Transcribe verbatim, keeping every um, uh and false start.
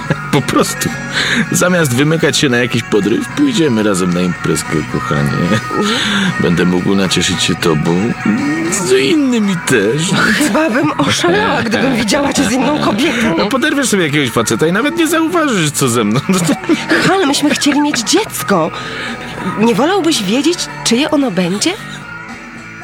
Po prostu. Zamiast wymykać się na jakiś podryw, pójdziemy razem na imprezkę, kochanie. Będę mógł nacieszyć się tobą, z innymi też. Chyba bym oszalała, gdybym widziała cię z inną kobietą. No, poderwiesz sobie jakiegoś faceta i nawet nie zauważysz, co ze mną. No to... Ale myśmy chcieli mieć dziecko. Nie wolałbyś wiedzieć, czyje ono będzie?